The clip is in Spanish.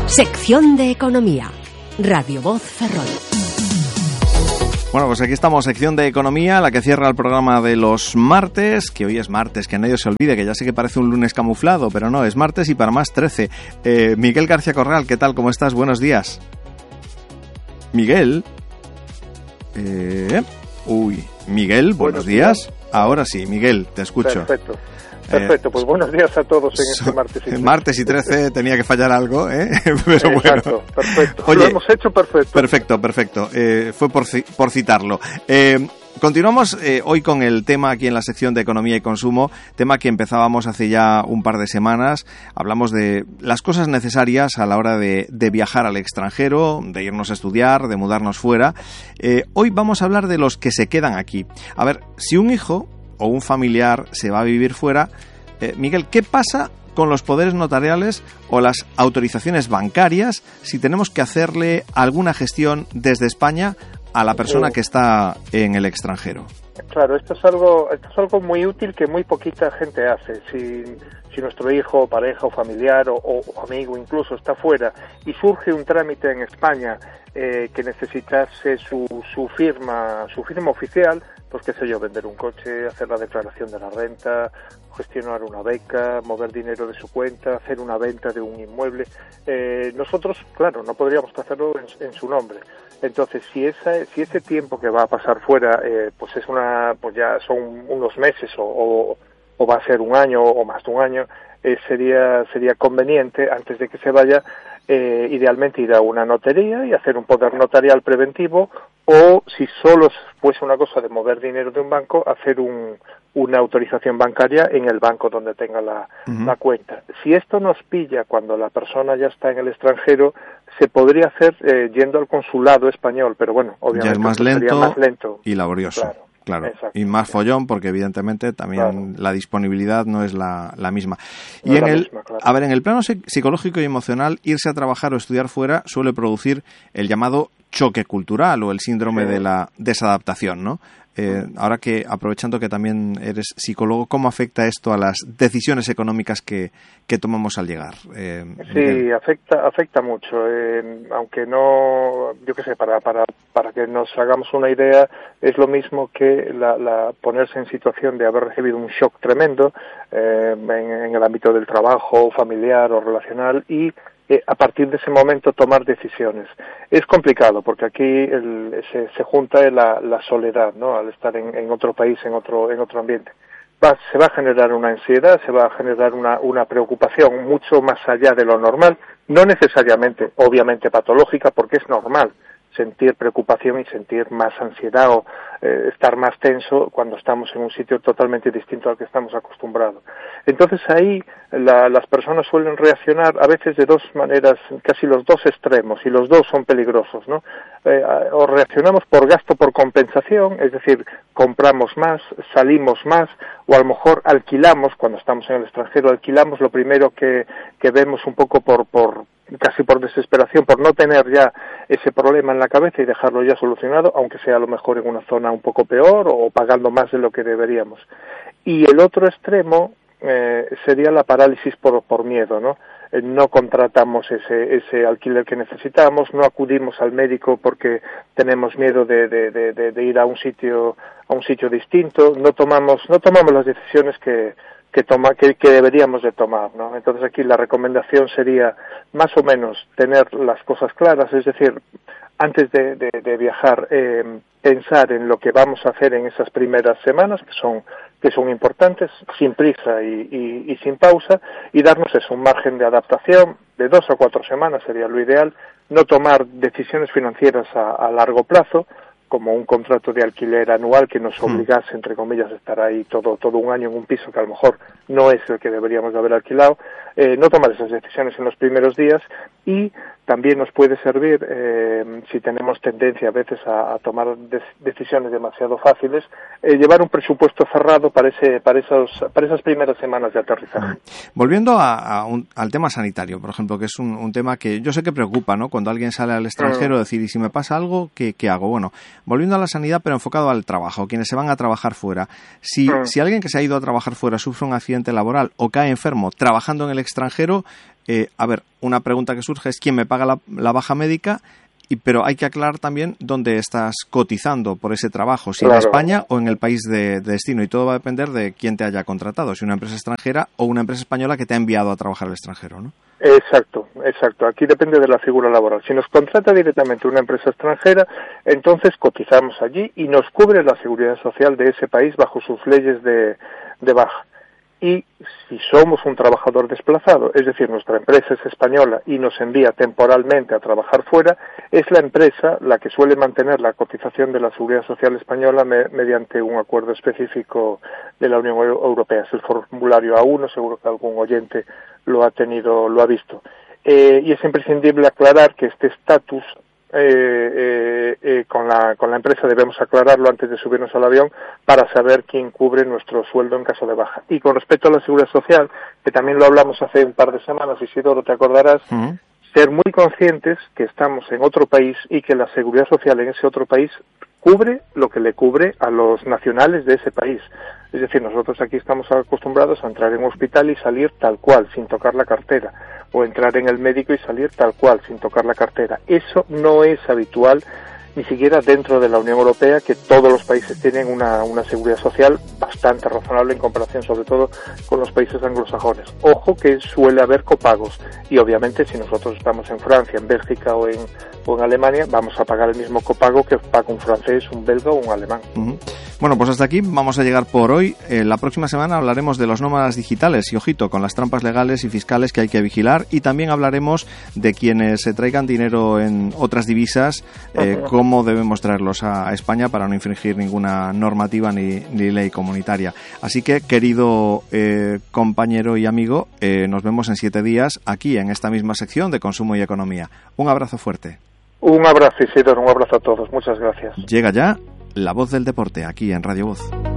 Sección de Economía. Radio Voz Ferrol. Bueno, pues aquí estamos, sección de Economía, la que cierra el programa de los martes, que hoy es martes, que nadie se olvide, que ya sé que parece un lunes camuflado, pero no, es martes y para más 13. Miguel García Corral, ¿qué tal? ¿Cómo estás? Buenos días. Miguel. Miguel, buenos días. Ahora sí, Miguel, te escucho. Perfecto, pues buenos días a todos en este martes y 13. Martes y 13 tenía que fallar algo, pero exacto, bueno. Perfecto. Oye, lo hemos hecho perfecto. Perfecto. Fue por citarlo. Continuamos hoy con el tema aquí en la sección de Economía y Consumo, tema que empezábamos hace ya un par de semanas. Hablamos de las cosas necesarias a la hora de viajar al extranjero, de irnos a estudiar, de mudarnos fuera. Hoy vamos a hablar de los que se quedan aquí. A ver, si un hijo o un familiar se va a vivir fuera, Miguel, ¿qué pasa con los poderes notariales o las autorizaciones bancarias si tenemos que hacerle alguna gestión desde España a la persona que está en el extranjero? Claro, esto es algo muy útil que muy poquita gente hace. Si nuestro hijo, pareja o familiar o amigo incluso está fuera y surge un trámite en España que necesitase su firma oficial, pues qué sé yo, vender un coche, hacer la declaración de la renta, gestionar una beca, mover dinero de su cuenta, hacer una venta de un inmueble. Nosotros, claro, no podríamos hacerlo en su nombre. Entonces, si ese tiempo que va a pasar fuera, pues ya son unos meses o va a ser un año o más de un año, sería conveniente, antes de que se vaya, idealmente ir a una notaría y hacer un poder notarial preventivo, o si solo fuese una cosa de mover dinero de un banco, hacer una autorización bancaria en el banco donde tenga la cuenta. Si esto nos pilla cuando la persona ya está en el extranjero, se podría hacer yendo al consulado español, pero bueno, obviamente ya es sería más lento y laborioso. Claro, exacto, y más follón porque evidentemente también la disponibilidad no es la misma. No y claro. A ver, en el plano psicológico y emocional, irse a trabajar o estudiar fuera suele producir el llamado choque cultural o el síndrome de la desadaptación, ¿no? Ahora que, aprovechando que también eres psicólogo, ¿cómo afecta esto a las decisiones económicas que tomamos al llegar? Sí, afecta mucho. Aunque no, yo qué sé, para que nos hagamos una idea, es lo mismo que ponerse en situación de haber recibido un shock tremendo en el ámbito del trabajo, familiar o relacional, y a partir de ese momento tomar decisiones. Es complicado porque aquí se junta la soledad, ¿no? Al estar en otro país, en otro ambiente. Se va a generar una ansiedad, se va a generar una preocupación mucho más allá de lo normal, no necesariamente, obviamente patológica, porque es normal sentir preocupación y sentir más ansiedad o estar más tenso cuando estamos en un sitio totalmente distinto al que estamos acostumbrados. Entonces ahí las personas suelen reaccionar a veces de dos maneras, casi los dos extremos, y los dos son peligrosos, ¿no? O reaccionamos por gasto por compensación, es decir, compramos más, salimos más, o a lo mejor alquilamos, cuando estamos en el extranjero, alquilamos lo primero que vemos un poco casi por desesperación, por no tener ya ese problema en la cabeza y dejarlo ya solucionado, aunque sea a lo mejor en una zona un poco peor o pagando más de lo que deberíamos. Y el otro extremo sería la parálisis por miedo, ¿no? No contratamos ese alquiler que necesitamos, no acudimos al médico porque tenemos miedo de ir a un sitio distinto, no tomamos las decisiones que deberíamos de tomar, ¿no? Entonces aquí la recomendación sería más o menos tener las cosas claras, es decir, antes de viajar, pensar en lo que vamos a hacer en esas primeras semanas, que son importantes, sin prisa y sin pausa, y darnos un margen de adaptación de 2 a 4 semanas sería lo ideal, no tomar decisiones financieras a largo plazo, como un contrato de alquiler anual que nos obligase, entre comillas, a estar ahí todo un año en un piso que a lo mejor no es el que deberíamos de haber alquilado, no tomar esas decisiones en los primeros días, y también nos puede servir, si tenemos tendencia a veces a tomar decisiones demasiado fáciles, llevar un presupuesto cerrado para esas primeras semanas de aterrizaje. Volviendo al tema sanitario, por ejemplo, que es un tema que yo sé que preocupa, ¿no? Cuando alguien sale al extranjero, decir, ¿y si me pasa algo, qué hago? Bueno, volviendo a la sanidad, pero enfocado al trabajo, quienes se van a trabajar fuera. Si alguien que se ha ido a trabajar fuera sufre un accidente laboral o cae enfermo trabajando en el extranjero, A ver, una pregunta que surge es ¿quién me paga la baja médica? Pero hay que aclarar también dónde estás cotizando por ese trabajo, si en España o en el país de destino, y todo va a depender de quién te haya contratado, si una empresa extranjera o una empresa española que te ha enviado a trabajar al extranjero, ¿no? Exacto. Aquí depende de la figura laboral. Si nos contrata directamente una empresa extranjera, entonces cotizamos allí y nos cubre la seguridad social de ese país bajo sus leyes de baja. Y si somos un trabajador desplazado, es decir, nuestra empresa es española y nos envía temporalmente a trabajar fuera, es la empresa la que suele mantener la cotización de la Seguridad Social española mediante un acuerdo específico de la Unión Europea. Es el formulario A1, seguro que algún oyente lo ha visto. Y es imprescindible aclarar que este estatus con la empresa debemos aclararlo antes de subirnos al avión para saber quién cubre nuestro sueldo en caso de baja. Y con respecto a la seguridad social, que también lo hablamos hace un par de semanas, Isidoro, te acordarás, ser muy conscientes que estamos en otro país y que la seguridad social en ese otro país cubre lo que le cubre a los nacionales de ese país. Es decir, nosotros aquí estamos acostumbrados a entrar en un hospital y salir tal cual, sin tocar la cartera, o entrar en el médico y salir tal cual, sin tocar la cartera. Eso no es habitual, ni siquiera dentro de la Unión Europea, que todos los países tienen una seguridad social bastante razonable en comparación, sobre todo, con los países anglosajones. Ojo que suele haber copagos, y obviamente si nosotros estamos en Francia, en Bélgica o en Alemania, vamos a pagar el mismo copago que paga un francés, un belga o un alemán. Bueno, pues hasta aquí vamos a llegar por hoy. La próxima semana hablaremos de los nómadas digitales y, ojito, con las trampas legales y fiscales que hay que vigilar, y también hablaremos de quienes se traigan dinero en otras divisas, cómo debemos traerlos a España para no infringir ninguna normativa ni ley comunitaria. Así que, querido compañero y amigo, nos vemos en 7 días aquí en esta misma sección de Consumo y Economía. Un abrazo fuerte. Un abrazo, Isidoro, un abrazo a todos. Muchas gracias. Llega ya La Voz del Deporte, aquí en Radio Voz.